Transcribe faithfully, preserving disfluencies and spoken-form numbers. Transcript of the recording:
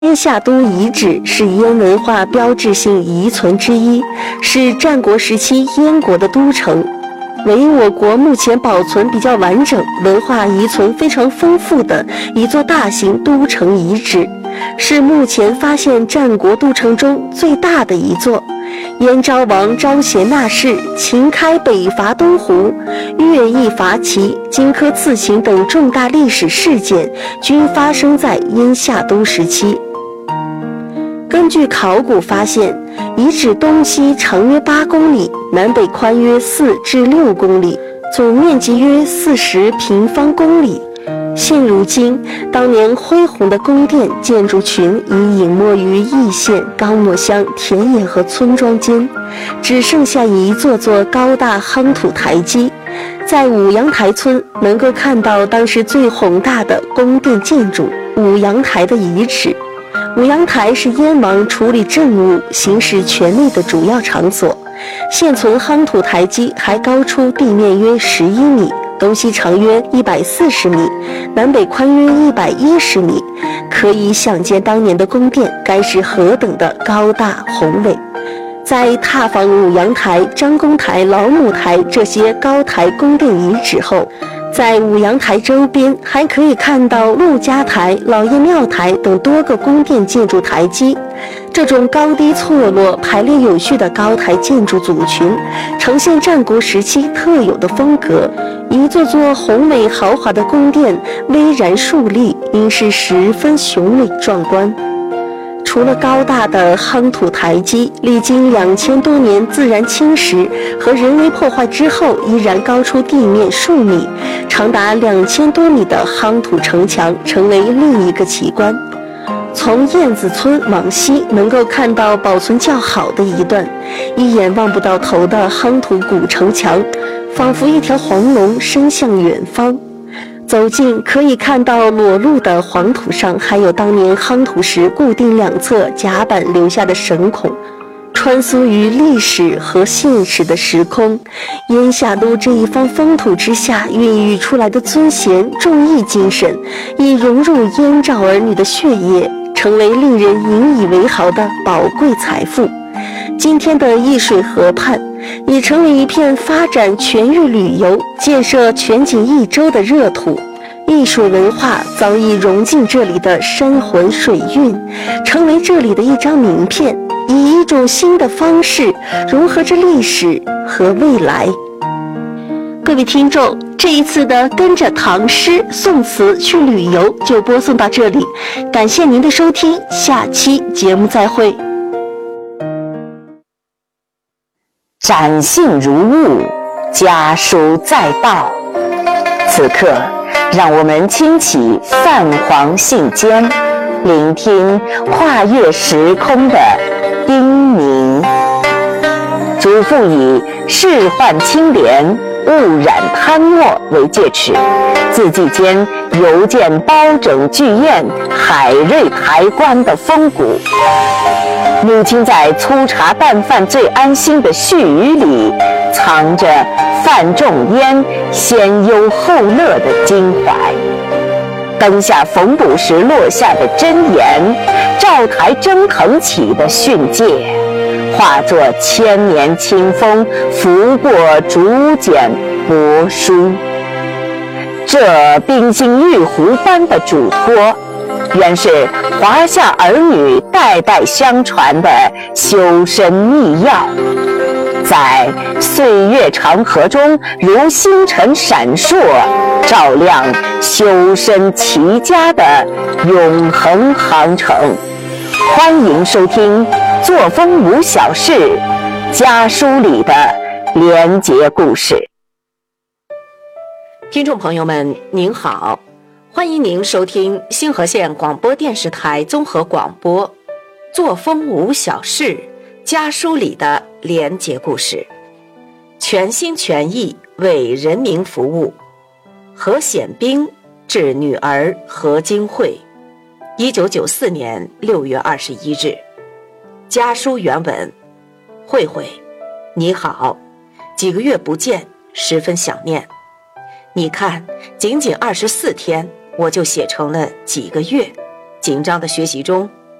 燕下都遗址是燕文化标志性遗存之一，是战国时期燕国的都城，为我国目前保存比较完整、文化遗存非常丰富的一座大型都城遗址，是目前发现战国都城中最大的一座。燕昭王招贤纳士、秦开北伐东胡、乐毅伐齐、荆轲刺秦等重大历史事件均发生在燕下都时期。根据考古发现，遗址东西长约八公里，南北宽约四至六公里，总面积约四十平方公里。现如今，当年恢宏的宫殿建筑群已隐没于易县、高墨乡田野和村庄间，只剩下一座座高大夯土台基。在五阳台村能够看到当时最宏大的宫殿建筑五阳台的遗址。五阳台是燕王处理政务、行使权力的主要场所。现存夯土台基还高出地面约十一米，东西长约一百四十米，南北宽约一百一十米，可以想见当年的宫殿该是何等的高大宏伟。在踏访五阳台、张公台、老母台这些高台宫殿遗址后，在五阳台周边还可以看到陆家台、老爷庙台等多个宫殿建筑台基。这种高低错落、排列有序的高台建筑组群，呈现战国时期特有的风格。一座座宏伟豪华的宫殿巍然竖立，应是十分雄伟壮观。除了高大的夯土台基，历经两千多年自然侵蚀和人为破坏之后，依然高出地面数米，长达两千多米的夯土城墙成为另一个奇观。从燕子村往西，能够看到保存较好的一段一眼望不到头的夯土古城墙，仿佛一条黄龙伸向远方。走近可以看到裸露的黄土上还有当年夯土时固定两侧甲板留下的绳孔，穿梭于历史和现实的时空。燕下都这一方风土之下孕育出来的尊贤重义精神，已融入燕赵儿女的血液，成为令人引以为豪的宝贵财富。今天的易水河畔已成为一片发展全域旅游、建设全景一周的热土。易水文化早已融进这里的山魂水韵，成为这里的一张名片，以一种新的方式融合着历史和未来。各位听众，这一次的跟着唐诗宋词去旅游就播送到这里，感谢您的收听，下期节目再会。 展信如晤，家书在报。此刻，让我们轻启泛黄信笺，聆听跨越时空的叮咛。嘱咐以仕宦清廉、勿染贪墨为戒尺，字迹间犹见包拯巨宴、海瑞抬棺的风骨。母亲在粗茶淡饭最安心的絮语里，藏着范仲淹先忧后乐的襟怀。灯下缝补时落下的箴言，照台蒸腾起的训诫，化作千年清风拂过竹简帛书。这冰心玉壶般的嘱托，原是华夏儿女代代相传的修身秘药，在岁月长河中如星辰闪烁，照亮修身齐家的永恒航程。欢迎收听《作风无小事》家书里的连结故事。 听众朋友们您好，欢迎您收听星河县广播电视台综合广播《作风无小事》家书里的连结故事，全心全意为人民服务。何显兵致女儿何金慧，一九九四年六月二十一日。家书原文：慧慧，你好，几个月不见，十分想念。你看，仅仅二十四天，我就写成了几个月。紧张的学习中，